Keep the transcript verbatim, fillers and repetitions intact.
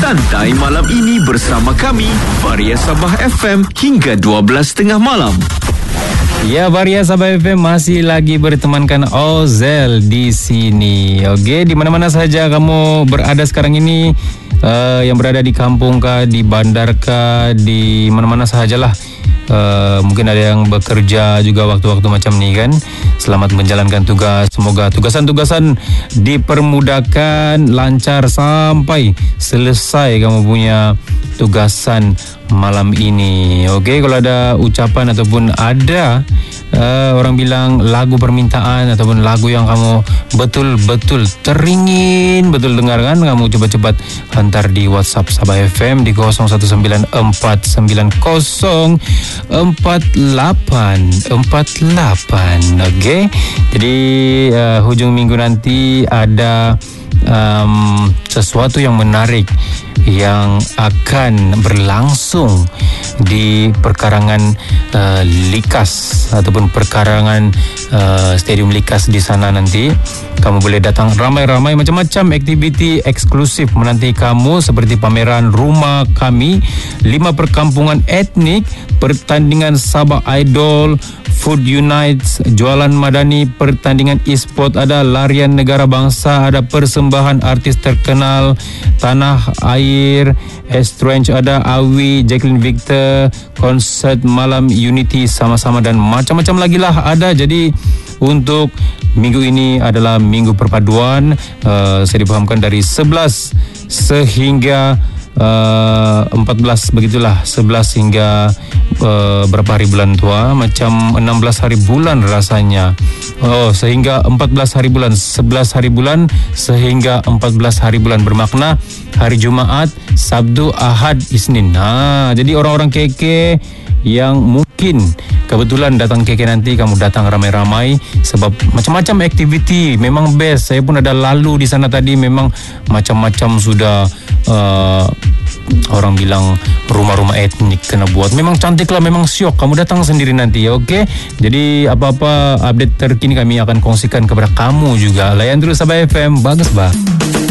Santai malam ini bersama kami, Varia Sabah F M, hingga dua belas tiga puluh malam. Ya, Varia Sabah F M masih lagi bertemankan Ozel di sini. Oke, di mana-mana saja kamu berada sekarang ini, uh, yang berada di kampung kah, di bandar kah, di mana-mana sahajalah. Uh, mungkin ada yang bekerja juga waktu-waktu macam ni kan. Selamat menjalankan tugas. Semoga tugasan-tugasan dipermudahkan, lancar sampai selesai kamu punya tugasan malam ini. Okey, kalau ada ucapan ataupun ada uh, orang bilang lagu permintaan ataupun lagu yang kamu betul-betul teringin betul dengar kan, kamu cepat-cepat hantar di WhatsApp Sabah F M di kosong satu sembilan empat sembilan kosong empat lapan empat lapan. Okey, jadi uh, hujung minggu nanti ada um, sesuatu yang menarik yang akan berlangsung di perkarangan uh, Likas ataupun perkarangan uh, Stadium Likas di sana nanti. Kamu boleh datang ramai-ramai, macam-macam aktiviti eksklusif menanti kamu seperti pameran rumah kami, lima perkampungan etnik, pertandingan Sabah Idol, Food Unites, jualan madani, pertandingan e-sport, ada larian negara bangsa, ada persembahan artis terkenal, tanah air, Estrange, ada Awi, Jacqueline Victor, konsert malam Unity sama-sama dan macam-macam lagi lah ada. Jadi untuk minggu ini adalah minggu perpaduan, uh, saya difahamkan dari sebelas sehingga Uh, empat belas begitulah, sebelas hingga uh, berapa hari bulan tua, macam enam belas hari bulan rasanya. Oh, sehingga empat belas hari bulan, sebelas hari bulan sehingga empat belas hari bulan, bermakna hari Jumaat, Sabtu, Ahad, Isnin. Ha, jadi orang-orang K K yang mungkin kebetulan datang K K nanti, kamu datang ramai-ramai sebab macam-macam aktiviti memang best. Saya pun ada lalu di sana tadi, memang macam-macam sudah. Uh, orang bilang rumah-rumah etnik kena buat. Memang cantik lah, memang syok. Kamu datang sendiri nanti, okey? Jadi apa-apa update terkini kami akan kongsikan kepada kamu juga. Layan terus Sabah F M. Bagus bah.